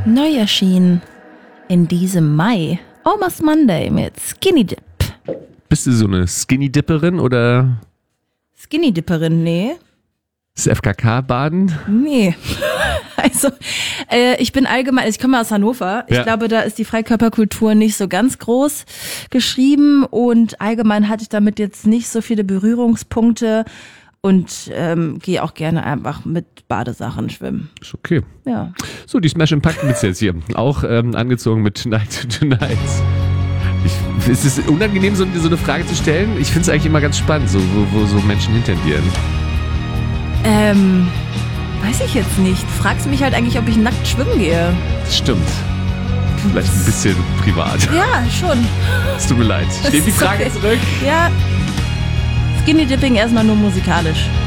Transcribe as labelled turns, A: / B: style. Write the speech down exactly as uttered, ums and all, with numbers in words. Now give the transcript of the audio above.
A: Neu erschienen in diesem Mai. Almost Monday mit Skinny Dip.
B: Bist du so eine Skinny-Dipperin oder
A: Skinny Dipperin, nee.
B: das F K K-Baden?
A: Nee. Also, äh, ich bin allgemein, ich komme aus Hannover. Ich
B: Ja.
A: glaube, da ist die Freikörperkultur nicht so ganz groß geschrieben und allgemein hatte ich damit jetzt nicht so viele Berührungspunkte und ähm, gehe auch gerne einfach mit Badesachen schwimmen.
B: Ist okay.
A: Ja.
B: So, die Smash Impact mit jetzt hier. Auch ähm, angezogen mit Tonight to Tonight. Ich, ist es unangenehm, so, so eine Frage zu stellen? Ich finde es eigentlich immer ganz spannend, so, wo, wo so Menschen hintendieren.
A: Ähm, weiß ich jetzt nicht. Fragst mich halt eigentlich, ob ich nackt schwimmen gehe.
B: Das stimmt. Vielleicht ein bisschen privat.
A: Ja, schon.
B: Es tut mir leid. Steht die
A: Ist
B: Frage
A: okay.
B: zurück?
A: Ja. Skinny Dipping erstmal nur musikalisch.